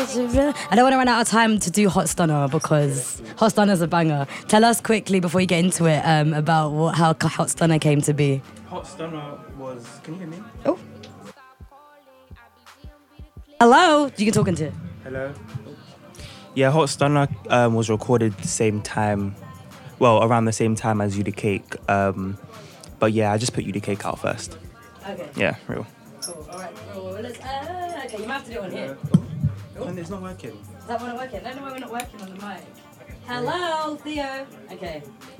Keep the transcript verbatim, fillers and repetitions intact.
I don't want to run out of time to do Hot Stunner because Hot Stunner's a banger. Tell us quickly before you get into it um, about what, how Hot Stunner came to be. Hot Stunner was... Can you hear me? Oh. Hello? You can talk into it. Hello? Yeah, Hot Stunner um, was recorded the same time, well, around the same time as You The Cake. Um, but yeah, I just put You The Cake out first. Okay. Yeah, real. Cool. All right. Cool. Let's, uh, okay, you might have to do it on here. Oh, and it's not working. Is that one not working? I don't know why we're not working on the mic. Hello, Theo. Okay.